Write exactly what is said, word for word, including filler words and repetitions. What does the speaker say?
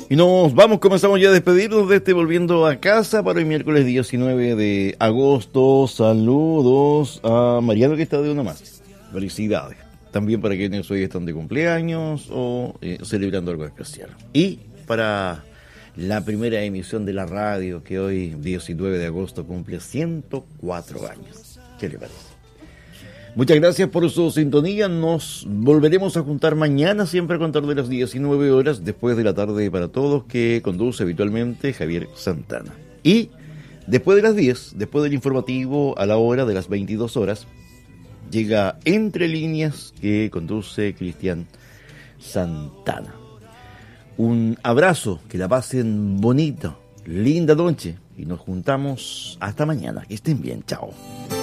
Y nos vamos, comenzamos ya a despedirnos de este Volviendo a Casa para el miércoles diecinueve de agosto. Saludos a Mariano, que está de una más. Felicidades. También para quienes hoy están de cumpleaños o eh, celebrando algo especial. Y para la primera emisión de la radio, que hoy, diecinueve de agosto, cumple ciento cuatro años. ¿Qué le parece? Muchas gracias por su sintonía. Nos volveremos a juntar mañana, siempre a contar de las diecinueve horas, después de la tarde para todos, que conduce habitualmente Javier Santana. Y después de las diez, después del informativo, a la hora de las veintidós horas, llega Entre Líneas, que conduce Cristian Santana. Un abrazo, que la pasen bonito, linda noche, y nos juntamos hasta mañana. Que estén bien, chao.